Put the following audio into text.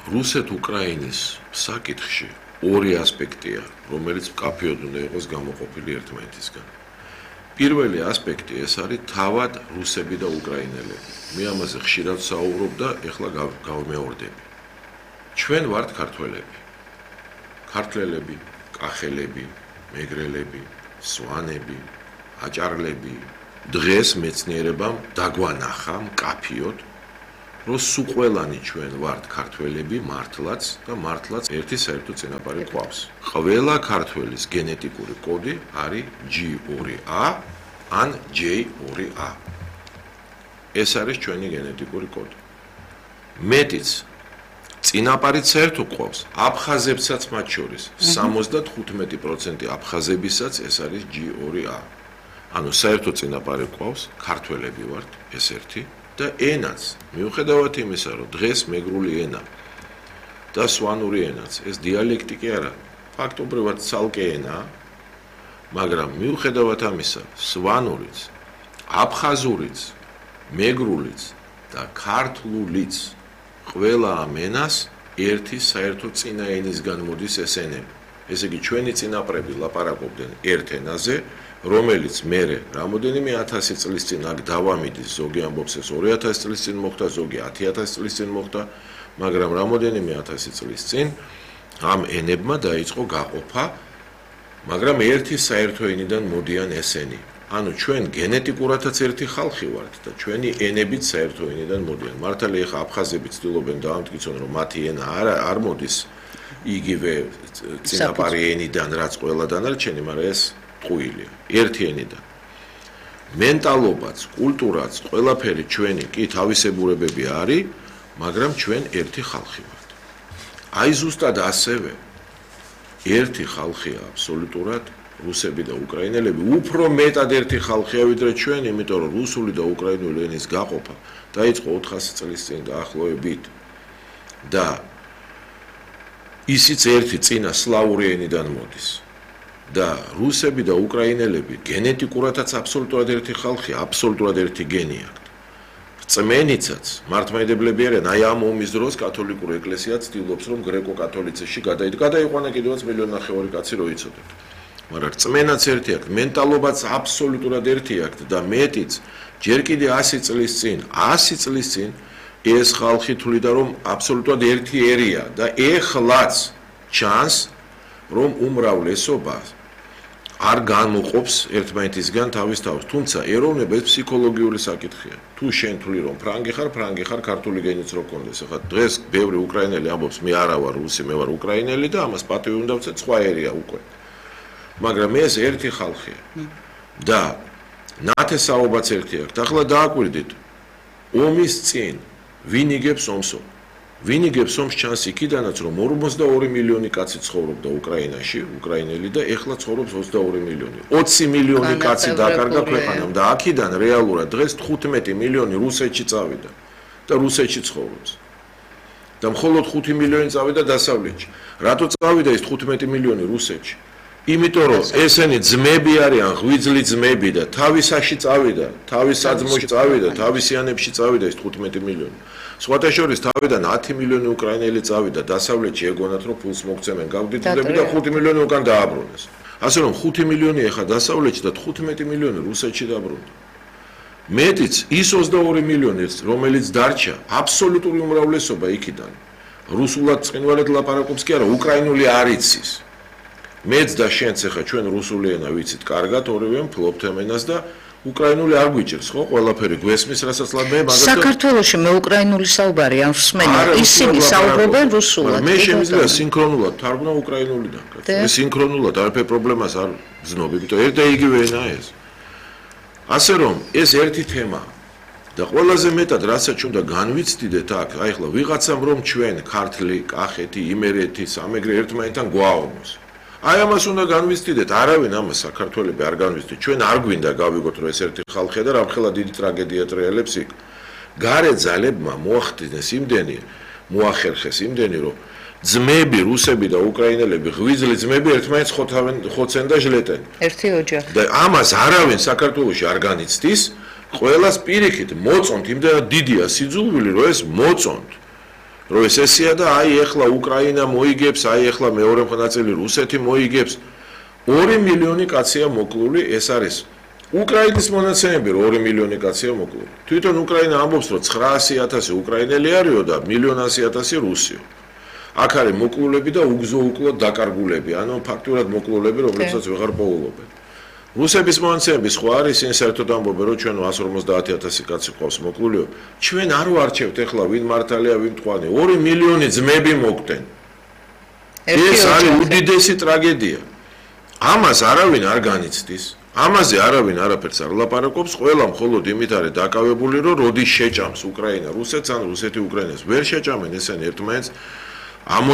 რუსეთ-უკრაინის საკითხში ორი ასპექტია, რომელიც მკაფიოდ უნდა იყოს გამოყოფილი ერთმანეთისგან. პირველი ასპექტი ეს არის თავად რუსები და უკრაინელები. მე ამაზე ხშირად საუბრობ და ეხლა გავმეორდები. ჩვენ ვართ ქართველები. ქართველები, კახელები, მეგრელები, სვანები, აჭარლები. დღეს მეცნიერებამ დაგვანახა მკაფიოდ რომ სულ ყველანი ჩვენ ვართ ქართველები მართლაც და მართლაც ერთი საერთო წინაპარი გვყავს. ყველა ქართველის გენეტიკური კოდი არის G2A ან J2A. ეს არის ჩვენი გენეტიკური კოდი. მეტიც წინაპარიც საერთო გვყავს აფხაზებსაც მათ შორის 75% აფხაზებისაც ეს არის G2A. ანუ საერთო წინაპარი გვყავს ქართველები ვართ ეს ერთი და ენაც მიუხედავად იმისა რომ დღეს მეგრული ენა და სვანური ენაც ეს დიალექტიკი არა ფაქტობრივად ცალკე ენაა მაგრამ მიუხედავად ამისა სვანურიც აფხაზურიც მეგრულიც და ქართლულიც ყველა ამ ენას ერთი საერთო წინა ენისგან მოდის ეს ენები ესე იგი ჩვენი წინაპრები ლაპარაკობდნენ ერთ ენაზე რომელიც მერე რამოდენიმე 1000 წლის წინ აქ დავამიდის ზოგი ამბობს ეს 2000 წლის წინ მოხდა ზოგი 10000 წლის წინ მოხდა მაგრამ რამოდენიმე 1000 წლის წინ ამ ენებმა დაიწყო გაყოფა მაგრამ ერთი საერთო ენიდან მოდიან ესენი ანუ ჩვენ გენეტიკურადაც ერთი ხალხი ვართ და ჩვენი ენებიც საერთო ენიდან მოდიან მართალია ეხა აფხაზები ცდილობენ დაამტკიცონ რომ მათი ენა არ მოდის იგივე წინაპარი ენიდან რაც ყველა დანარჩენი მაგრამ ეს ყუილია ერთი ენიდან მენტალობაც კულტურაც ყველაფერი ჩვენი კი თავისებურებები არის მაგრამ ჩვენ ერთი ხალხი ვართ აი ზუსტად ასევე ერთი ხალხია აბსოლუტურად რუსები და უკრაინელები უფრო მეტად ერთი ხალხია ვიდრე ჩვენ იმიტომ რომ რუსული და უკრაინული ენის გაყოფა დაიწყო 400 წლის წინ დაახლოებით და ისიც ერთი წინა სლავური ენიდან მოდის და რუსები და უკრაინელები გენეტიკურადაც აბსოლუტურად ერთი ხალხია, აბსოლუტურად ერთი გენი აქვთ. რწმენიცაც მართლმადიდებლები არიან, აი ამ ომის დროს კათოლიკური ეკლესია ცდილობს რომ გრეკო-კათოლიციზმში გადაიყვანა კიდევაც 1.5 მილიონი კაცი რო იცოდეთ. მაგრამ რწმენაც ერთი აქვთ, მენტალობაც აბსოლუტურად ერთი აქვთ და მეტიც ჯერ კიდე 100 წლის წინ ეს ხალხი თვლიდა რომ აბსოლუტურად ერთი ერია და ეხლაც ჩანს რომ უმრავლესობა არ განუყოფს ერთმანეთისგან თავის თავს. თუმცა ეროვნება ეს ფსიქოლოგიური საკითხია. თუ შენ თვლი რომ ფრანგი ხარ, ქართული გენიც რო გქონდეს. ახლა დღეს ბევრი უკრაინელი ამბობს მე არა ვარ რუსი, მე ვარ უკრაინელი და ამას პატივი უნდა ვცეთ სხვა ერია უკვე. მაგრამ ეს ერთი ხალხია. და ნათესაობაც ერთი აქვს. ახლა დააკვირდით ომის წინ ვინ იგებს ომსო? ვინ იგებს ომს ჩანს იქიდანაც რომ 42 მილიონი კაცი ცხოვრობდა უკრაინაში, უკრაინელი და ეხლა ცხოვრობს 22 მილიონი. 20 მილიონი კაცი დაკარგა ქვეყანამ და აქედან რეალურად დღეს 15 მილიონი რუსეთში წავიდა და რუსეთში ცხოვრობს. და მხოლოდ 5 მილიონი წავიდა დასავლეთში. რატო წავიდა ეს 15 მილიონი რუსეთში? იმიტომ რომ ესენი ძმები არიან, ღვიძლი ძმები და თავისაში წავიდა, თავის საძმოში წავიდა, თავისიანებში წავიდა ეს 15 მილიონი. სხვათა შორის თავიდან 10 მილიონი უკრაინელი წავიდა დასავლეთში ეგონათ რომ ფულს მოგცემენ გავდიდდები და 5 მილიონი უკან დააბრუნეს. ასე რომ 5 მილიონი ეხა დასავლეთში და 15 მილიონი რუსეთში დაბრუნდა. მეტიც ის 22 მილიონი რომელიც დარჩა აბსოლუტური უმრავლესობა იქიდან რუსულად ცხინვალად ლაპარაკობს კი არა უკრაინული არ იცის. მეც და შენც ეხა ჩვენ რუსული ენა ვიცით კარგად ორივე ფლობთ ენას და უკრაინული არ გვიჭირს ხო ყველაფერი გვესმის რასაც ლაბე მაგათ საქართველოში მე უკრაინული საუბარი არ ვსმენი ისინი საუბრობენ რუსულად მე შემიძლია სინქრონულად თარგმნა უკრაინულიდან მე სინქრონულად არაფერ პრობლემას არ ვზნობ იმიტომ ერთ და იგივე ენაა ეს ასე რომ ეს ერთი თემაა და ყველაზე მეტად რასაც უნდა განვიცდიდეთ აქ აი ხლა ვიღაცამ რომ ჩვენ ქართლი კახეთი იმერეთი სამეგრე ერთმანეთთან გვაორმოს აი ამას უნდა განვიცდიდეთ, არავინ ამას საქართველები არ განვიცდით. ჩვენ არ გვინდა გავიგოთ რომ ეს ერთი ხალხია და რამხელა დიდი ტრაგედია ტრიალებს იქ. გარე ძალებმა მოახერხეს იმდენი რომ ძმები, რუსები და უკრაინელები, ღვიძლი ძმები ერთმანეთს ხოცენ და ჟლეტენ. ერთი ოჯახი. და ამას არავინ საქართველოში არ განიცდის, ყველას პირიქით მოწონთ, იმდენად დიდია სიძულვილი, რომ ეს მოწონთ. რომ ეს ესეა და აი ეხლა უკრაინა მოიგებს, აი ეხლა მეორე მხნაწილი რუსეთი მოიგებს. 2 მილიონი კაცია მოკლული, ეს არის უკრაინის მონაცემები, რომ 2 მილიონი კაცია მოკლული. თვითონ უკრაინა ამბობს, რომ 900,000 უკრაინელი არისო და 1,100,000 რუსიო. აქ არის მოკლულები და უგზო-უკლოდ დაკარგულები, ანუ ფაქტურად მოკლულები, რომლებსაც ვეღარ პოულობენ. რუსების მონაცემები სხვა არის, ისინი საერთოდ ამბობენ, რომ ჩვენ 150,000 კაცი ყავს მოკლულიო. ჩვენ არ ვარჩევთ ეხლა ვინ მართალია, ვინ მტყუარი. 2 მილიონი ძმები მოკვდნენ. ეს არის უდიდესი ტრაგედია. ამას არავინ არ განიცდის. ამაზე არავინ არაფერს არ ლაპარაკობს, ყველა მხოლოდ იმით არის დაკავებული, რომ როდის შეჭამს უკრაინა რუსეთს ან რუსეთი უკრაინას. ვერ შეჭამენ ესენი ერთმანეთს.